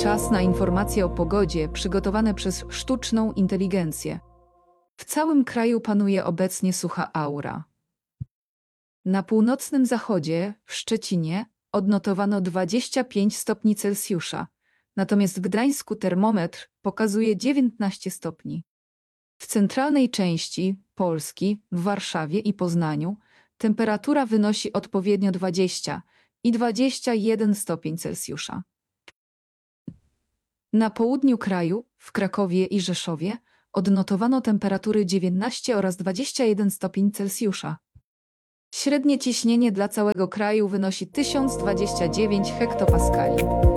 Czas na informacje o pogodzie przygotowane przez sztuczną inteligencję. W całym kraju panuje obecnie sucha aura. Na północnym zachodzie, w Szczecinie, odnotowano 25 stopni Celsjusza, natomiast w Gdańsku termometr pokazuje 19 stopni. W centralnej części Polski, w Warszawie i Poznaniu, temperatura wynosi odpowiednio 20 i 21 stopień Celsjusza. Na południu kraju, w Krakowie i Rzeszowie, odnotowano temperatury 19 oraz 21 stopni Celsjusza. Średnie ciśnienie dla całego kraju wynosi 1029 hektopaskali.